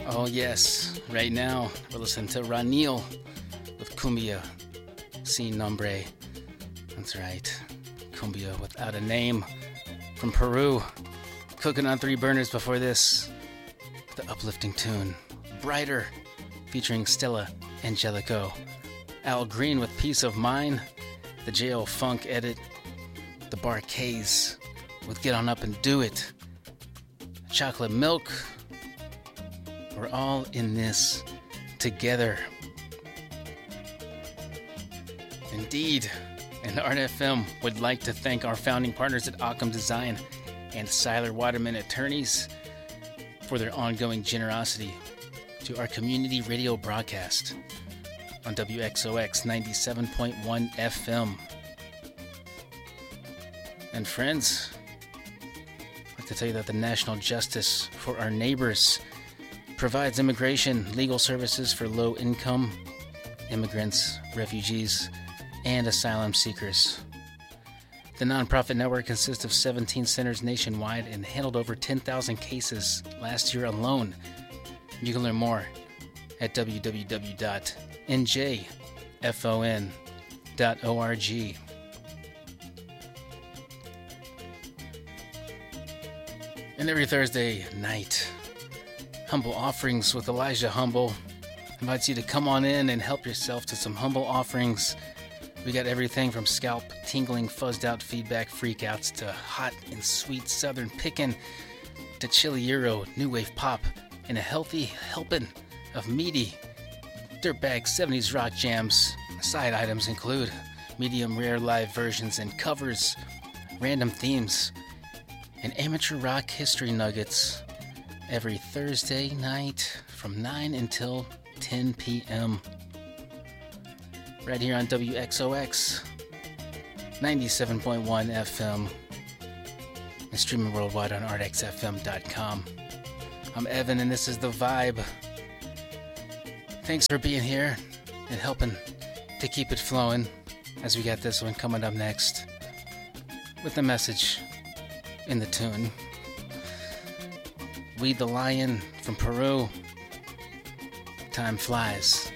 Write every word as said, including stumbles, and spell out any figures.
Oh yes, right now we're listening to Ranil with Cumbia Sin Nombre. That's right, Cumbia without a name from Peru. Cooking on three burners before this, the uplifting tune Brighter featuring Stella Angelico. Al Green with Peace of Mind, the J O Funk edit, the Bar-Kays with Get On Up and Do It, Chocolate Milk. We're all in this together. Indeed, and Art F M would like to thank our founding partners at Occam Design and Seiler Waterman Attorneys for their ongoing generosity to our community radio broadcast on W X O X ninety-seven point one F M. And friends, I'd like to tell you that the National Justice for Our Neighbors provides immigration, legal services for low-income immigrants, refugees, and asylum seekers. The nonprofit network consists of seventeen centers nationwide and handled over ten thousand cases last year alone. You can learn more at w w w dot n j fon dot org. And every Thursday night, Humble Offerings with Elijah Humble invites you to come on in and help yourself to some humble offerings. We got everything from scalp tingling, fuzzed out feedback freakouts to hot and sweet southern pickin' to chili euro, new wave pop, and a healthy helping of meaty dirtbag seventies rock jams. Side items include medium rare live versions and covers, random themes, and amateur rock history nuggets every Thursday night from nine until ten p.m. right here on W X O X ninety-seven point one F M and streaming worldwide on art x f m dot com. I'm Evan and this is The Vibe. Thanks for being here and helping to keep it flowing as we got this one coming up next with the message in the tune. We the Lion from Peru. Time flies.